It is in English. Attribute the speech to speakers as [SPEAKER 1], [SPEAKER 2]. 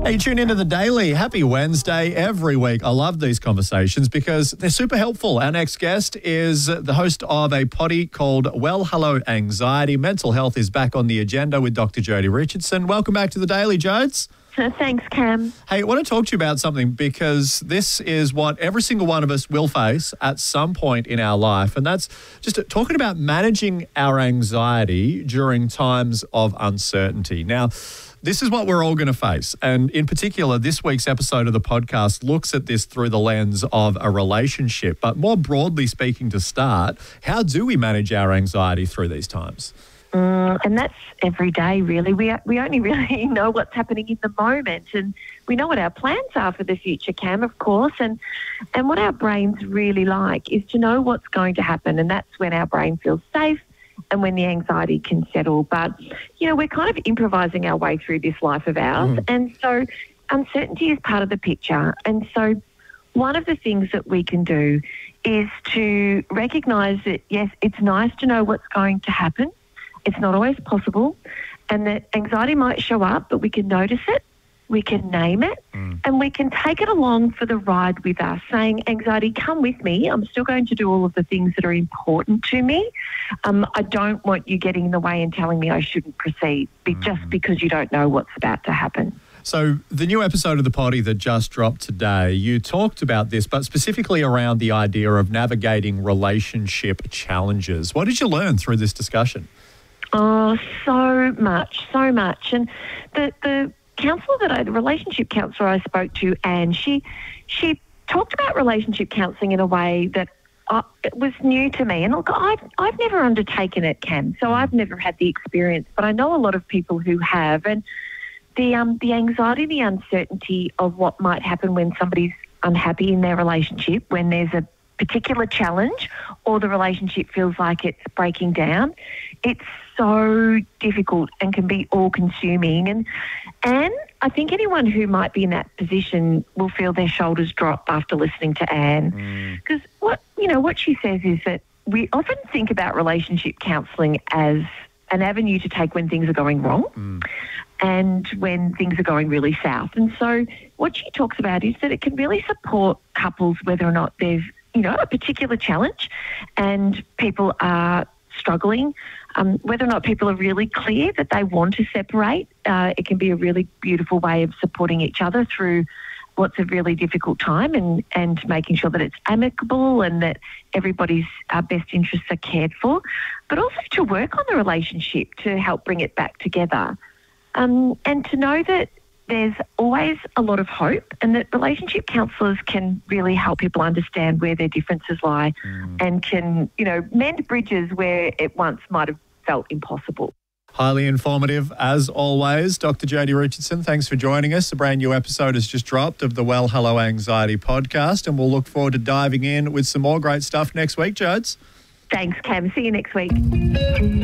[SPEAKER 1] Hey, tune into The Daily. Happy Wednesday every week. I love these conversations because they're super helpful. Our next guest is the host of a potty called Well Hello Anxiety. Mental health is back on the agenda with Dr. Jodie Richardson. Welcome back to The Daily, Jodes.
[SPEAKER 2] Thanks, Cam.
[SPEAKER 1] Hey, I want to talk to you about something because this is what every single one of us will face at some point in our life, and that's just talking about managing our anxiety during times of uncertainty. Now, this is what we're all going to face, and in particular, this week's episode of the podcast looks at this through the lens of a relationship, but more broadly speaking to start, how do we manage our anxiety through these times?
[SPEAKER 2] And that's every day, really. We only really know what's happening in the moment, and we know what our plans are for the future, Cam, of course. And what our brains really like is to know what's going to happen, and that's when our brain feels safe and when the anxiety can settle. But, you know, we're kind of improvising our way through this life of ours, and so uncertainty is part of the picture. And so one of the things that we can do is to recognise that, yes, it's nice to know what's going to happen. It's not always possible, and that anxiety might show up, but we can notice it, we can name it, and we can take it along for the ride with us, saying, anxiety, come with me. I'm still going to do all of the things that are important to me. I don't want you getting in the way and telling me I shouldn't proceed just because you don't know what's about to happen.
[SPEAKER 1] So the new episode of The Potty that just dropped today, you talked about this, but specifically around the idea of navigating relationship challenges. What did you learn through this discussion?
[SPEAKER 2] Oh, so much. And the counsellor the relationship counsellor I spoke to, Anne, she talked about relationship counselling in a way that it was new to me. And look, I've never undertaken it, Cam, so I've never had the experience, but I know a lot of people who have. And the anxiety, the uncertainty of what might happen when somebody's unhappy in their relationship, when there's a particular challenge or the relationship feels like it's breaking down, it's so difficult and can be all-consuming. And I think anyone who might be in that position will feel their shoulders drop after listening to Anne. Because what she says is that we often think about relationship counselling as an avenue to take when things are going wrong and when things are going really south. And so what she talks about is that it can really support couples whether or not there's, a particular challenge and people are struggling, whether or not people are really clear that they want to separate. It can be a really beautiful way of supporting each other through what's a really difficult time and making sure that it's amicable and that everybody's best interests are cared for, but also to work on the relationship to help bring it back together. And to know that there's always a lot of hope and that relationship counsellors can really help people understand where their differences lie and can, mend bridges where it once might have felt impossible.
[SPEAKER 1] Highly informative, as always. Dr. Jodie Richardson, thanks for joining us. A brand new episode has just dropped of the Well Hello Anxiety podcast, and we'll look forward to diving in with some more great stuff next week, Jodes.
[SPEAKER 2] Thanks, Cam. See you next week.